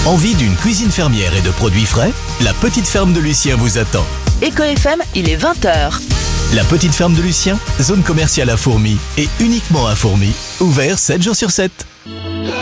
Envie d'une cuisine fermière et de produits frais? La petite ferme de Lucien vous attend. Éco FM, il est 20h. La petite ferme de Lucien, zone commerciale à Fourmies et uniquement à Fourmies, ouvert 7 jours sur 7.